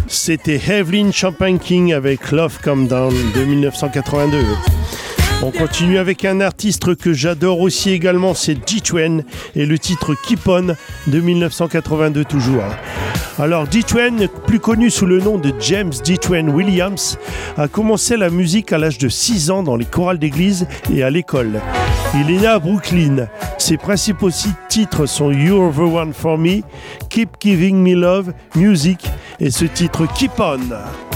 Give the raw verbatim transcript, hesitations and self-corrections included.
C'était Evelyn Champagne King avec Love Come Down de dix-neuf cent quatre-vingt-deux. On continue avec un artiste que j'adore aussi également, c'est D-Train et le titre Keep On de dix-neuf cent quatre-vingt-deux toujours. Alors D-Train, plus connu sous le nom de James D-Train Williams, a commencé la musique à l'âge de six ans dans les chorales d'église et à l'école. Il est né à Brooklyn. Ses principaux titres sont You're the One for Me, Keep Giving Me Love, Music et ce titre Keep On.